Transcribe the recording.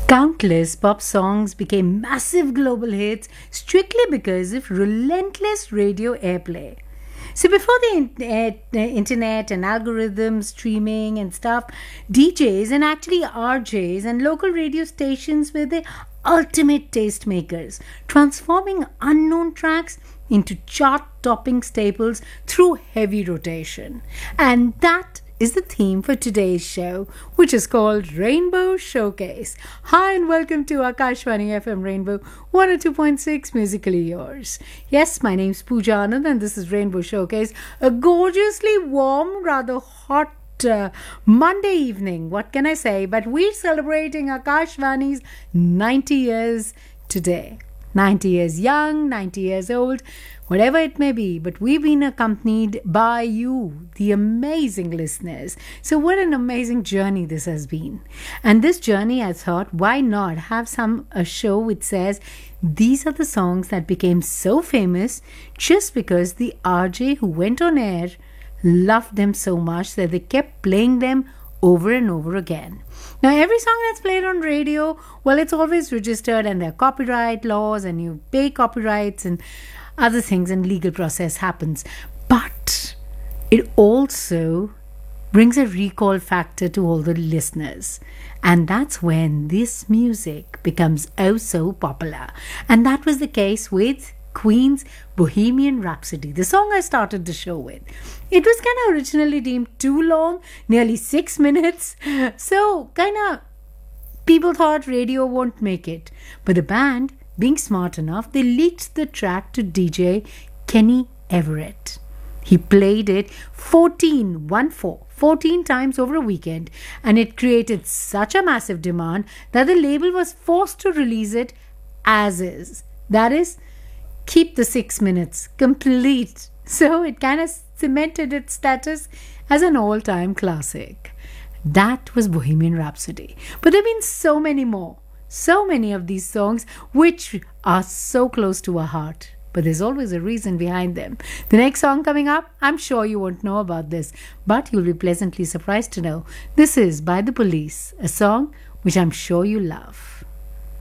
Countless pop songs became massive global hits strictly because of relentless radio airplay. So before the internet and algorithms, streaming and stuff, DJs and actually RJs and local radio stations were the ultimate tastemakers, transforming unknown tracks into chart-topping staples through heavy rotation. And that is the theme for today's show, which is called Rainbow Showcase. Hi and welcome to Akashvani FM Rainbow 102.6 Musically Yours. Yes, my name's Pooja Anand and this is Rainbow Showcase, a gorgeously warm, rather hot Monday evening. What can I say? But we're celebrating Akashvani's 90 years today. 90 years young, 90 years old, whatever it may be, but we've been accompanied by you, the amazing listeners. So what an amazing journey this has been. And this journey, I thought, why not have a show which says these are the songs that became so famous just because the RJ who went on air loved them so much that they kept playing them over and over again. Now, every song that's played on radio, well, it's always registered and there are copyright laws and you pay copyrights and other things and legal process happens. But it also brings a recall factor to all the listeners. And that's when this music becomes oh so popular. And that was the case with Queen's Bohemian Rhapsody, the song I started the show with. It was kind of originally deemed too long, nearly 6 minutes. So people thought radio won't make it. But the band, being smart enough, they leaked the track to DJ Kenny Everett. He played it 14 times over a weekend, and it created such a massive demand that the label was forced to release it as is. That is, keep the 6 minutes complete. So it kind of cemented its status as an all-time classic. That was Bohemian Rhapsody. But there have been so many more. So many of these songs which are so close to our heart. But there's always a reason behind them. The next song coming up, I'm sure you won't know about this, but you'll be pleasantly surprised to know. This is by The Police, a song which I'm sure you love.